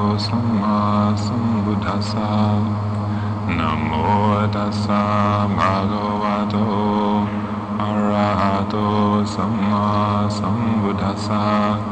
Samma Sambuddhassa. Namo tassa bhagavato arahato samma sambuddhassa.